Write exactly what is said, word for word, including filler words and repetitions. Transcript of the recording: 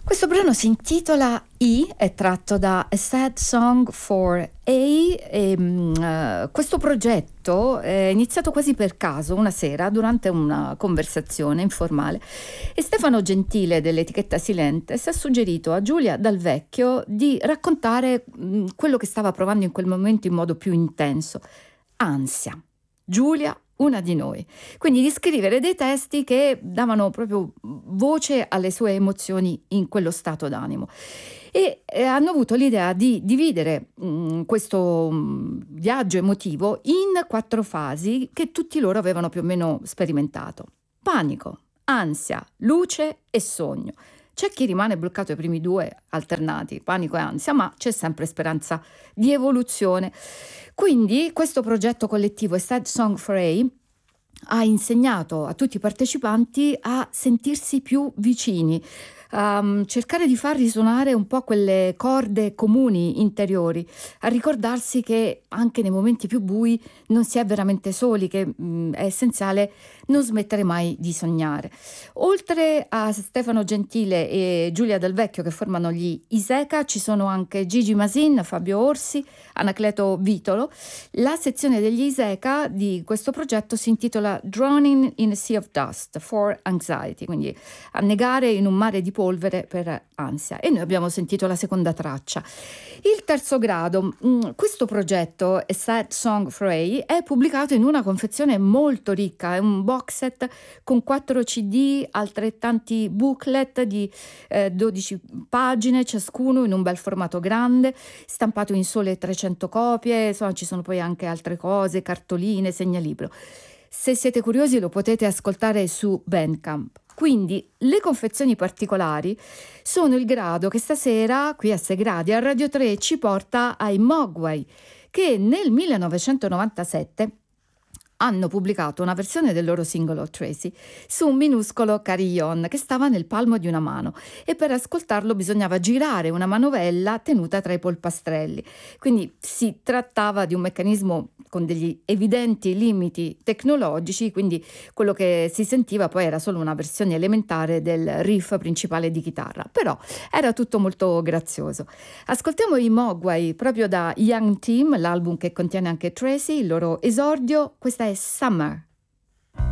Questo brano si intitola E, è tratto da A Sad Song for A e uh, questo progetto è iniziato quasi per caso una sera durante una conversazione informale e Stefano Gentile dell'etichetta Silentes ha suggerito a Giulia Dal Vecchio di raccontare mh, quello che stava provando in quel momento in modo più intenso: ansia. Giulia, una di noi. Quindi di scrivere dei testi che davano proprio voce alle sue emozioni in quello stato d'animo. E eh, hanno avuto l'idea di dividere mh, questo mh, viaggio emotivo in quattro fasi che tutti loro avevano più o meno sperimentato: panico, ansia, luce e sogno. C'è chi rimane bloccato ai primi due alternati, panico e ansia, ma c'è sempre speranza di evoluzione. Quindi questo progetto collettivo, A Sad Song for A, ha insegnato a tutti i partecipanti a sentirsi più vicini, a um, cercare di far risuonare un po' quelle corde comuni interiori, a ricordarsi che anche nei momenti più bui non si è veramente soli, che mh, è essenziale non smettere mai di sognare. Oltre a Stefano Gentile e Giulia Dal Vecchio che formano gli Iseca, ci sono anche Gigi Masin, Fabio Orsi, Anacleto Vitolo. La sezione degli Iseca di questo progetto si intitola Drowning in a Sea of Dust for Anxiety, quindi annegare in un mare di polvere per ansia, e noi abbiamo sentito la seconda traccia. Il terzo grado, mh, questo progetto A Sad Song for A è pubblicato in una confezione molto ricca, è un box set con quattro C D, altrettanti booklet di eh, dodici pagine ciascuno in un bel formato grande, stampato in sole trecento copie, insomma ci sono poi anche altre cose, cartoline, segnalibro. Se siete curiosi lo potete ascoltare su Bandcamp. Quindi le confezioni particolari sono il grado che stasera qui a sei gradi a Radio tre ci porta ai Mogwai, che nel millenovecentonovantasette hanno pubblicato una versione del loro singolo Tracy su un minuscolo carillon che stava nel palmo di una mano, e per ascoltarlo bisognava girare una manovella tenuta tra i polpastrelli. Quindi si trattava di un meccanismo con degli evidenti limiti tecnologici, quindi quello che si sentiva poi era solo una versione elementare del riff principale di chitarra, però era tutto molto grazioso. Ascoltiamo i Mogwai proprio da Young Team, l'album che contiene anche Tracy, il loro esordio. Questa è Summer.